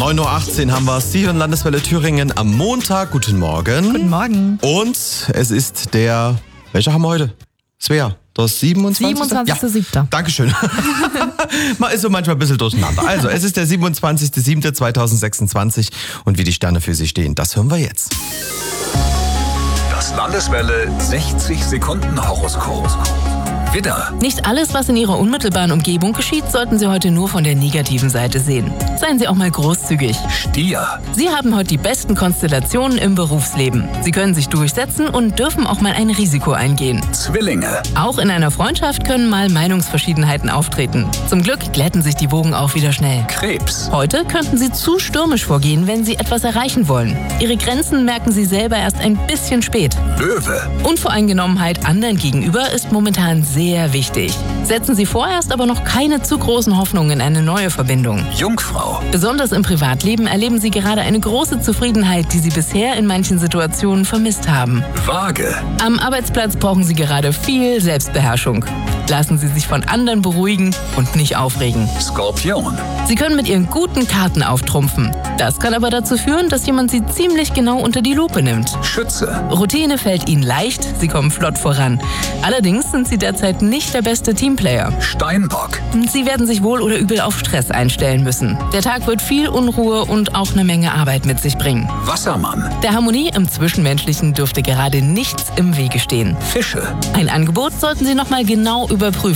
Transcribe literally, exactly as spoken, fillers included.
neun Uhr achtzehn haben wir es. Sie hören Landeswelle Thüringen am Montag. Guten Morgen. Guten Morgen. Und es ist der, welcher haben wir heute? Svea, das siebenundzwanzigste siebenundzwanzigster siebter Ja, Dankeschön. Man ist so manchmal ein bisschen durcheinander. Also, es ist der siebenundzwanzigster siebter zweitausendsechsundzwanzig und wie die Sterne für Sie stehen, das hören wir jetzt. Das Landeswelle sechzig Sekunden Horoskop. Widder, Nicht alles, was in Ihrer unmittelbaren Umgebung geschieht, sollten Sie heute nur von der negativen Seite sehen. Seien Sie auch mal großzügig. Stier, Sie haben heute die besten Konstellationen im Berufsleben. Sie können sich durchsetzen und dürfen auch mal ein Risiko eingehen. Zwillinge, Auch in einer Freundschaft können mal Meinungsverschiedenheiten auftreten. Zum Glück glätten sich die Wogen auch wieder schnell. Krebs, Heute könnten Sie zu stürmisch vorgehen, wenn Sie etwas erreichen wollen. Ihre Grenzen merken Sie selber erst ein bisschen spät. Löwe, Unvoreingenommenheit anderen gegenüber ist momentan sehr wichtig. Setzen Sie vorerst aber noch keine zu großen Hoffnungen in eine neue Verbindung. Jungfrau, Besonders im Privatleben erleben Sie gerade eine große Zufriedenheit, die Sie bisher in manchen Situationen vermisst haben. Waage, Am Arbeitsplatz brauchen Sie gerade viel Selbstbeherrschung. Lassen Sie sich von anderen beruhigen und nicht aufregen. Skorpion, Sie können mit Ihren guten Karten auftrumpfen. Das kann aber dazu führen, dass jemand Sie ziemlich genau unter die Lupe nimmt. Schütze, Routine fällt Ihnen leicht, Sie kommen flott voran. Allerdings sind Sie derzeit nicht der beste Teamplayer. Steinbock, Sie werden sich wohl oder übel auf Stress einstellen müssen. Der Tag wird viel Unruhe und auch eine Menge Arbeit mit sich bringen. Wassermann, Der Harmonie im Zwischenmenschlichen dürfte gerade nichts im Wege stehen. Fische. Ein Angebot sollten Sie nochmal genau überprüfen.